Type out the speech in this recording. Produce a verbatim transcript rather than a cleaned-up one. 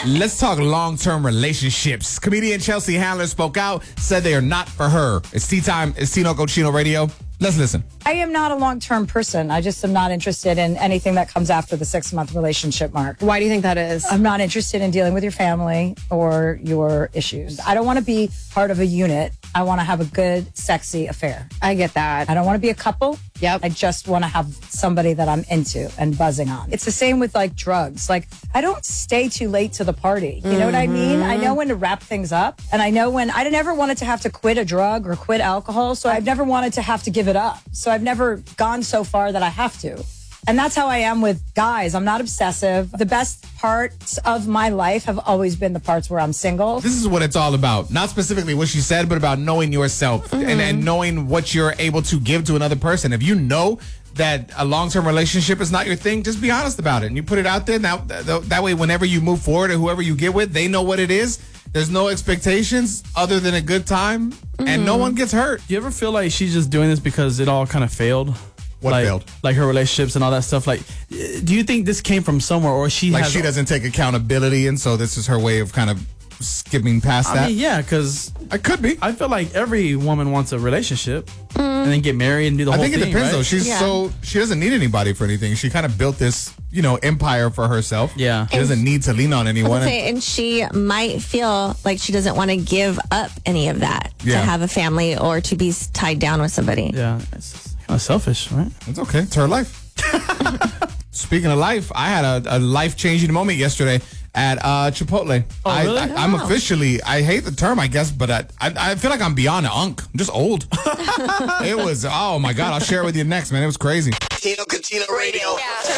Let's talk long-term relationships. Comedian Chelsea Handler spoke out, said they are not for her. It's tea time. It's Tino Cochino Radio. Let's listen. I am not a long-term person. I just am not interested in anything that comes after the six-month relationship mark. Why do you think that is? I'm not interested in dealing with your family or your issues. I don't want to be part of a unit. I want to have a good, sexy affair. I get that. I don't want to be a couple. Yep. I just want to have somebody that I'm into and buzzing on. It's the same with like drugs. Like, I don't stay too late to the party. You know what I mean? I know when to wrap things up. And I know when I never wanted to have to quit a drug or quit alcohol. So I've never wanted to have to give it up. So I've never gone so far that I have to. And that's how I am with guys. I'm not obsessive. The best parts of my life have always been the parts where I'm single. This is what it's all about. Not specifically what she said, but about knowing yourself mm-hmm. and, and knowing what you're able to give to another person. If you know that a long-term relationship is not your thing, just be honest about it. And you put it out there. Now, th- that way, whenever you move forward or whoever you get with, they know what it is. There's no expectations other than a good time. Mm-hmm. And no one gets hurt. Do you ever feel like she's just doing this because it all kind of failed? What like, failed? Like her relationships and all that stuff. Like, do you think this came from somewhere, or she like has she doesn't take accountability, and so this is her way of kind of skipping past I that? mean, yeah, because it could be. I feel like every woman wants a relationship mm. and then get married and do the I whole thing. I think it thing, depends, right? though. She's yeah. so she doesn't need anybody for anything. She kind of built this, you know, empire for herself. Yeah, she doesn't need to lean on anyone. Say, and she might feel like she doesn't want to give up any of that yeah. to have a family or to be tied down with somebody. Yeah, it's kind of selfish, right? It's okay. It's her life. Speaking of life, I had a, a life-changing moment yesterday at uh, Chipotle. Oh, I, really? I, I'm Wow. officially, I hate the term, I guess, but I, I, I feel like I'm beyond unk. I'm just old. It was, oh my God, I'll share it with you next, man. It was crazy. Tino Cochino Radio. Yeah.